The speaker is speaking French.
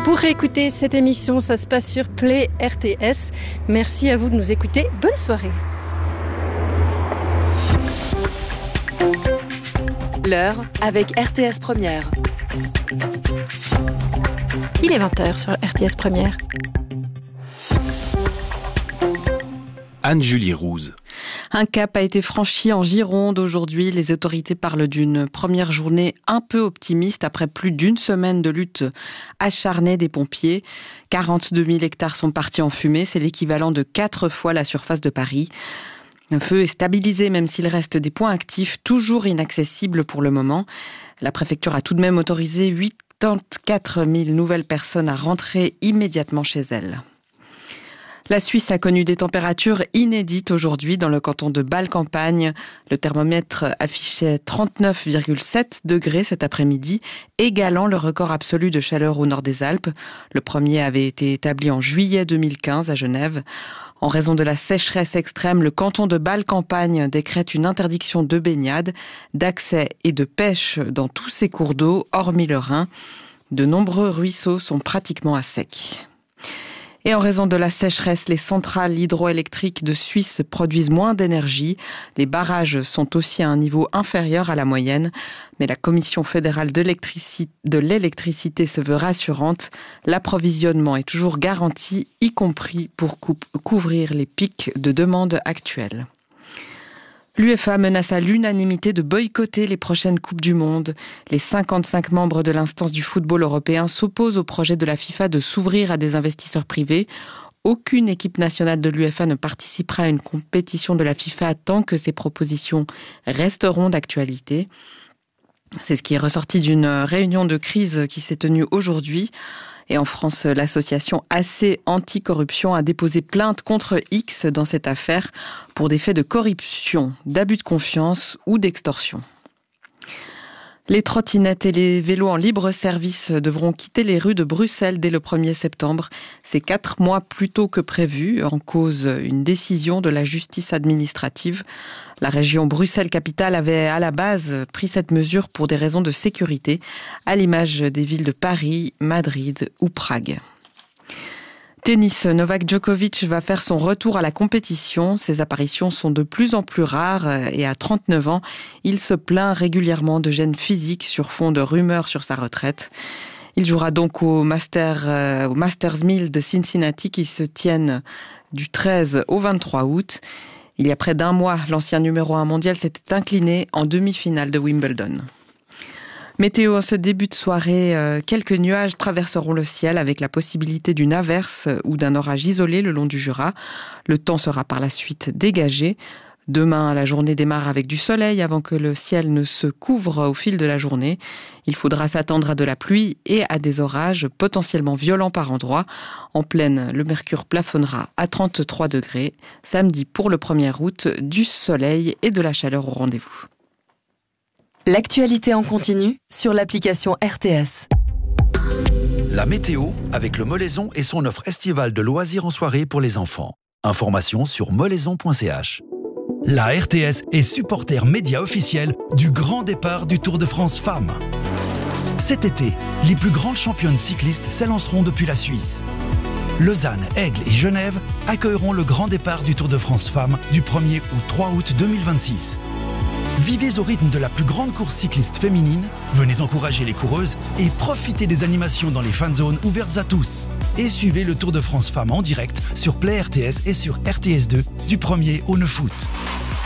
Pour réécouter cette émission, ça se passe sur Play RTS. Merci à vous de nous écouter. Bonne soirée. L'heure avec RTS Première. Il est 20h sur RTS Première. Anne-Julie Rouse. Un cap a été franchi en Gironde aujourd'hui. Les autorités parlent d'une première journée un peu optimiste après plus d'une semaine de lutte acharnée des pompiers. 42 000 hectares sont partis en fumée. C'est l'équivalent de 4 fois la surface de Paris. Un feu est stabilisé même s'il reste des points actifs toujours inaccessibles pour le moment. La préfecture a tout de même autorisé 84 000 nouvelles personnes à rentrer immédiatement chez elles. La Suisse a connu des températures inédites aujourd'hui dans le canton de Bâle-Campagne. Le thermomètre affichait 39,7 degrés cet après-midi, égalant le record absolu de chaleur au nord des Alpes. Le premier avait été établi en juillet 2015 à Genève. En raison de la sécheresse extrême, le canton de Bâle-Campagne décrète une interdiction de baignade, d'accès et de pêche dans tous ses cours d'eau, hormis le Rhin. De nombreux ruisseaux sont pratiquement à sec. Et en raison de la sécheresse, les centrales hydroélectriques de Suisse produisent moins d'énergie. Les barrages sont aussi à un niveau inférieur à la moyenne. Mais la Commission fédérale de l'électricité se veut rassurante. L'approvisionnement est toujours garanti, y compris pour couvrir les pics de demande actuels. L'UEFA menace à l'unanimité de boycotter les prochaines Coupes du Monde. Les 55 membres de l'instance du football européen s'opposent au projet de la FIFA de s'ouvrir à des investisseurs privés. Aucune équipe nationale de l'UEFA ne participera à une compétition de la FIFA tant que ces propositions resteront d'actualité. C'est ce qui est ressorti d'une réunion de crise qui s'est tenue aujourd'hui. Et en France, l'association AC Anticorruption a déposé plainte contre X dans cette affaire pour des faits de corruption, d'abus de confiance ou d'extorsion. Les trottinettes et les vélos en libre service devront quitter les rues de Bruxelles dès le 1er septembre. C'est 4 mois plus tôt que prévu, en cause une décision de la justice administrative. La région Bruxelles-Capitale avait à la base pris cette mesure pour des raisons de sécurité, à l'image des villes de Paris, Madrid ou Prague. Tennis, Novak Djokovic va faire son retour à la compétition. Ses apparitions sont de plus en plus rares et à 39 ans, il se plaint régulièrement de gêne physique sur fond de rumeurs sur sa retraite. Il jouera donc au Masters 1000 de Cincinnati qui se tiennent du 13 au 23 août. Il y a près d'un mois, l'ancien numéro 1 mondial s'était incliné en demi-finale de Wimbledon. Météo, en ce début de soirée, quelques nuages traverseront le ciel avec la possibilité d'une averse ou d'un orage isolé le long du Jura. Le temps sera par la suite dégagé. Demain, la journée démarre avec du soleil avant que le ciel ne se couvre au fil de la journée. Il faudra s'attendre à de la pluie et à des orages potentiellement violents par endroits. En plaine, le mercure plafonnera à 33 degrés. Samedi, pour le 1er août, du soleil et de la chaleur au rendez-vous. L'actualité en continu sur l'application RTS. La météo avec le Molaison et son offre estivale de loisirs en soirée pour les enfants. Informations sur molaison.ch. La RTS est supporter média officiel du grand départ du Tour de France Femmes. Cet été, les plus grandes championnes cyclistes s'élanceront depuis la Suisse. Lausanne, Aigle et Genève accueilleront le grand départ du Tour de France Femmes du 1er au 3 août 2026. Vivez au rythme de la plus grande course cycliste féminine, venez encourager les coureuses et profitez des animations dans les fan zones ouvertes à tous. Et suivez le Tour de France Femmes en direct sur Play RTS et sur RTS2 du 1er au 9 août.